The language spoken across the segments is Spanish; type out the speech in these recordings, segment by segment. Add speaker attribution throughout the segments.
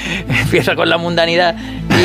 Speaker 1: empieza con la mundanidad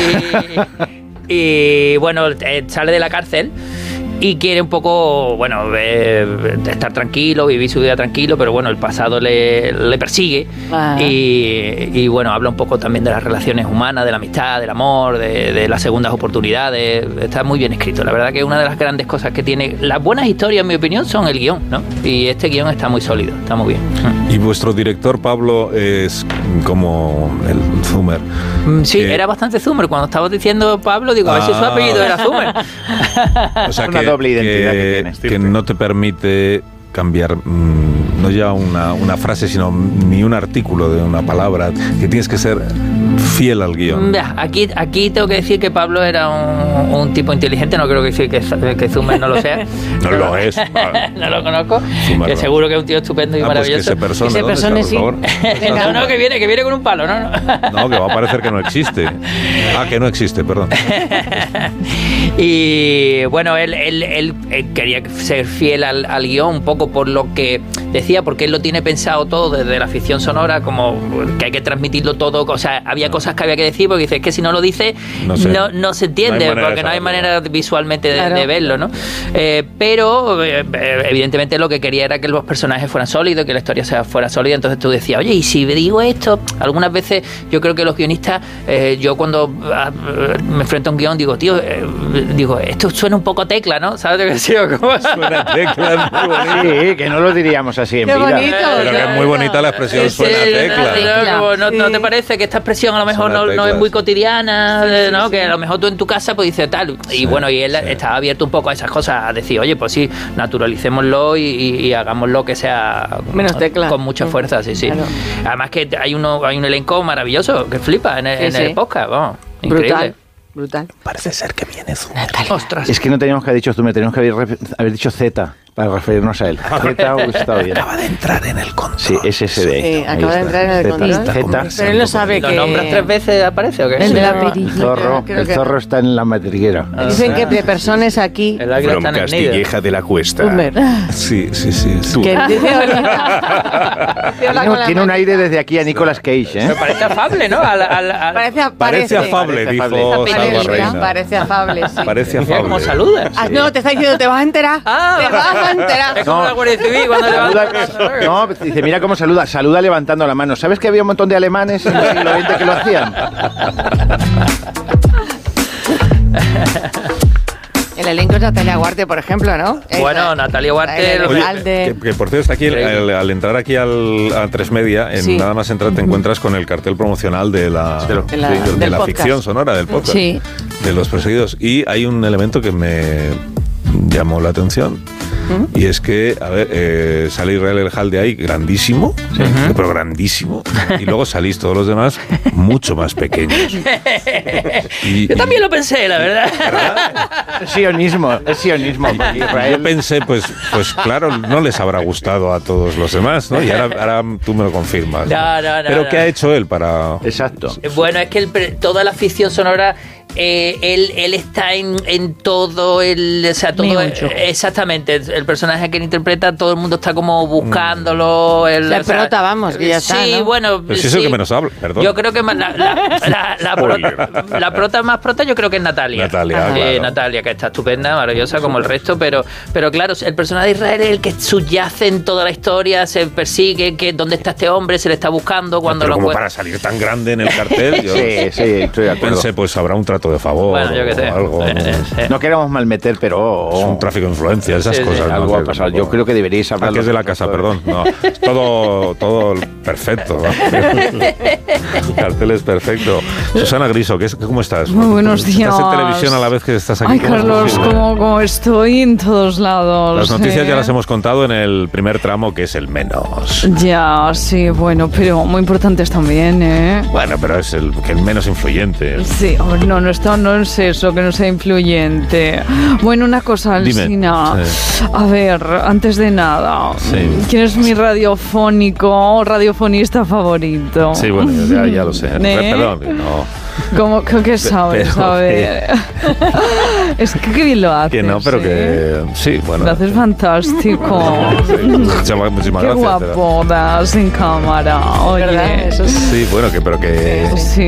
Speaker 1: y bueno, sale de la cárcel y quiere un poco, bueno, estar tranquilo, vivir su vida tranquilo, pero bueno, el pasado le persigue. Y bueno, habla un poco también de las relaciones humanas, de la amistad, del amor, de las segundas oportunidades. Está muy bien escrito. La verdad que una de las grandes cosas que tiene las buenas historias, en mi opinión, son el guión, ¿no? Y este guión está muy sólido, está muy bien.
Speaker 2: ¿Y vuestro director, Pablo, es como el Zumer?
Speaker 1: Sí, era bastante Zumer. Cuando estabas diciendo Pablo, digo, a ver si su apellido era Zumer.
Speaker 2: O sea, una doble identidad que tienes. Que no te permite cambiar no ya una frase, sino ni un artículo de una palabra, que tienes que ser fiel al guión.
Speaker 1: Aquí tengo que decir que Pablo era un tipo inteligente, no creo que decir que Zumer no lo sea.
Speaker 2: No lo es.
Speaker 1: No lo conozco. Que seguro que es un tío estupendo y maravilloso.
Speaker 2: Pues que se persone,
Speaker 1: sí.
Speaker 2: por favor.
Speaker 1: No, que viene con un palo, ¿no?
Speaker 2: No, que va a parecer que no existe. Que no existe, perdón.
Speaker 1: Y bueno, él quería ser fiel al guión, un poco por lo que decía, porque él lo tiene pensado todo desde la ficción sonora, como que hay que transmitirlo todo. O sea, había cosas que había que decir, porque dice, es que si no lo dice, no se entiende, porque no hay manera visualmente de verlo, ¿no? Pero evidentemente lo que quería era que los personajes fueran sólidos, que la historia fuera sólida. Entonces tú decías, oye, y si digo esto, algunas veces yo creo que los guionistas, yo cuando me enfrento a un guión digo, tío, esto suena un poco a Tecla, ¿no? ¿Sabes lo que digo? ¿Cómo
Speaker 3: suena a Tecla? Sí, que no lo diríamos así en vida.
Speaker 2: Bonito, pero que es muy bonita la expresión, suena a Tecla.
Speaker 1: ¿No te parece que esta expresión a lo mejor no es muy cotidiana, ¿no? Que a lo mejor tú en tu casa pues dices tal, y bueno, y él estaba abierto un poco a esas cosas, a decir, oye, pues sí, naturalicémoslo y hagámoslo que sea
Speaker 4: menos Tecla,
Speaker 1: con mucha fuerza, sí. Claro. Además que hay un elenco maravilloso que flipa en el podcast, vamos, increíble.
Speaker 4: Brutal.
Speaker 2: Parece ser que viene Zumer.
Speaker 1: Ostras.
Speaker 3: Es que no teníamos que haber dicho Zumer, teníamos que haber dicho Z para referirnos a él. Z hubiese estado bien.
Speaker 2: Acaba de entrar en el control.
Speaker 3: Sí, es ese de ahí.
Speaker 4: Sí, acaba de entrar en el control.
Speaker 3: Z.
Speaker 4: Pero él no sabe que...
Speaker 1: ¿Lo nombras 3 veces aparece o qué?
Speaker 4: El de la perilla.
Speaker 3: El zorro está en la madriguera.
Speaker 4: Dicen que de personas aquí...
Speaker 2: From Castilleja de la Cuesta.
Speaker 4: Zumer.
Speaker 2: Sí.
Speaker 3: Tiene un aire desde aquí a Nicolas Cage, ¿eh?
Speaker 1: Me parece afable, ¿no?
Speaker 2: Parece afable, dijo Salva Reina.
Speaker 4: Parece afable, sí.
Speaker 2: Parece afable.
Speaker 1: ¿Cómo saludas?
Speaker 4: No, te está diciendo, te vas a enterar. Te vas a enterar.
Speaker 1: Es como la Guardia Civil cuando levanta.
Speaker 3: No, dice, mira cómo saluda. Saluda levantando la mano. ¿Sabes que había un montón de alemanes en el siglo XX que lo hacían?
Speaker 4: El elenco es Natalia Guarte, por ejemplo, ¿no?
Speaker 1: Bueno, Natalia Guarte...
Speaker 2: Oye, que por cierto, está aquí, al entrar aquí a 3 Media, nada más entrar te encuentras con el cartel promocional de la ficción sonora, del podcast, de Los Perseguidos. Y hay un elemento que me llamó la atención. Y es que, a ver, sale Israel Elhalde ahí, grandísimo, pero grandísimo, y luego salís todos los demás mucho más pequeños.
Speaker 1: Yo también lo pensé, la verdad.
Speaker 3: Es sionismo. Israel.
Speaker 2: Yo pensé, pues claro, no les habrá gustado a todos los demás, ¿no? Y ahora tú me lo confirmas.
Speaker 1: No.
Speaker 2: Pero ¿qué ha hecho él para...?
Speaker 3: Exacto.
Speaker 1: Bueno, es que toda la ficción sonora... él está en todo exactamente el personaje que él interpreta, todo el mundo está como buscándolo.
Speaker 4: La prota, vamos, que ya está,
Speaker 1: sí,
Speaker 4: ¿no?
Speaker 1: Bueno,
Speaker 2: pero si es el que menos habla, perdón.
Speaker 1: Yo creo que la prota más prota yo creo que es Natalia.
Speaker 2: Claro.
Speaker 1: Natalia, que está estupenda, maravillosa como el resto, pero claro, el personaje de Israel es el que subyace en toda la historia, se persigue, que dónde está este hombre, se le está buscando cuando
Speaker 2: pero
Speaker 1: lo
Speaker 2: como para salir tan grande en el cartel, yo
Speaker 3: sí, estoy de acuerdo.
Speaker 2: Pensé, pues habrá un trato de favor,
Speaker 1: bueno, yo que sé,
Speaker 2: algo.
Speaker 3: No queremos malmeter, pero...
Speaker 2: Es un tráfico de influencia, esas cosas.
Speaker 3: Algo ha pasado. Yo creo que deberíais hablar...
Speaker 2: Que es de la casa, perdón. No, es todo perfecto. El cartel es perfecto. Susana Griso, ¿cómo estás?
Speaker 5: Muy buenos días.
Speaker 2: Estás en televisión a la vez que estás aquí.
Speaker 5: Ay, Carlos, como estoy en todos lados.
Speaker 2: Las noticias ya las hemos contado en el primer tramo, que es el menos.
Speaker 5: Ya, sí, bueno, pero muy importantes también, ¿eh?
Speaker 2: Bueno, pero es el menos influyente.
Speaker 5: Sí, no es eso, que no sea influyente. Bueno, una cosa, Alsina. Sí. A ver, antes de nada, ¿quién es mi radiofonista favorito?
Speaker 2: Sí, bueno, ya lo sé. Perdón, no.
Speaker 5: ¿Cómo que sabes? A ver. Es que qué bien lo haces.
Speaker 2: Que no, pero que... Sí, bueno.
Speaker 5: Lo haces fantástico.
Speaker 2: Muchísimas
Speaker 5: qué
Speaker 2: gracias.
Speaker 5: Qué guapo das en cámara. Oye.
Speaker 4: ¿Verdad? Eso sí.
Speaker 2: Sí, bueno, pero que...
Speaker 5: Sí.